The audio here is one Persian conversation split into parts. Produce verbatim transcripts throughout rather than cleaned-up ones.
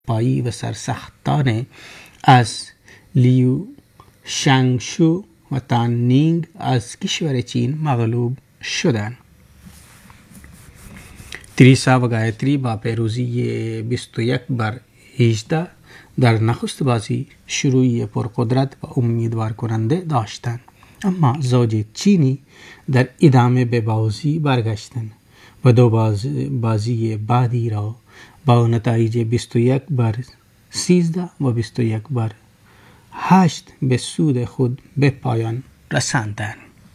پایی و سرسختانه از لیو شانگشو و تان نینگ از کشور چین مغلوب شدند. تریسا و گایتری با پیروزی بیست و یک بر هجده در نخست بازی شروعی پرقدرت و امیدوار کننده داشتند، اما زوج چینی در ادامه به بازی برگشتند و دو بازی, بازی بعدی را با نتایج بیست و یک بر سیزده و بیست و یک بر هشت به سود خود به پایان رساندند.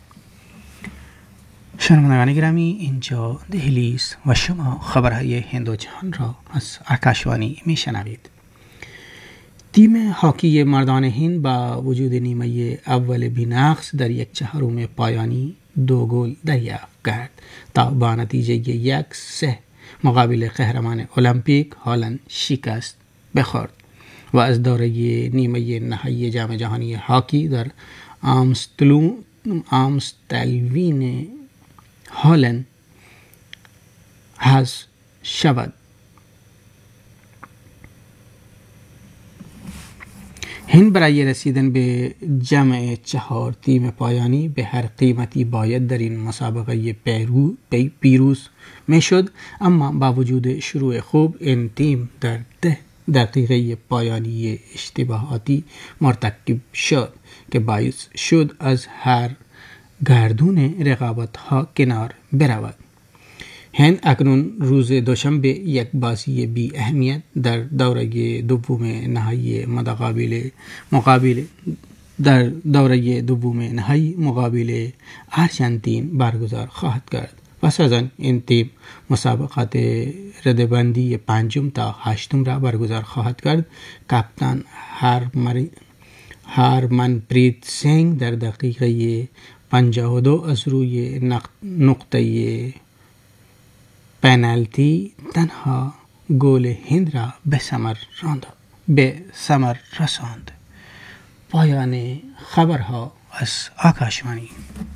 شنوندگان گرامی، اینجا دهلی است و شما خبرهای هند و جهان را از آکاشوانی میشنوید. تیم هاکی مردان هند با وجود نیمه اول بی‌نقص در یک چهارم پایانی دو گل دریافت کرد تا با نتیجه یک سه مقابل قهرمان المپیک هالند شکست بخورد و از دوره نیمه نهایی جام جهانی هاکی در آمستلوین هالند حذف شود. هند برای رسیدن به جمع چهار تیم پایانی به هر قیمتی باید در این مسابقه پیرو پیروز می شد، اما با وجود شروع خوب این تیم در ده دقیقه پایانی اشتباهاتی مرتکب شد که باعث شد از هر گردون رقابت ها کنار برود. هند اکنون روز دوشنبه یک بازی بی اهمیت در دوره دوم نهایی مقابل مقابل در دوره دوم نهایی مقابل آرژانتین برگزار خواهد کرد. پس از آن این تیم مسابقات رده‌بندی پنجم تا هشتم را برگزار خواهد کرد. کاپیتان هرمنپریت سینگ در دقیقه پنجاه و دو از روی نقطه پنالتی تنها گل هند را به ثمر راند به ثمر رساند. پایان خبرها از آکاشوانی.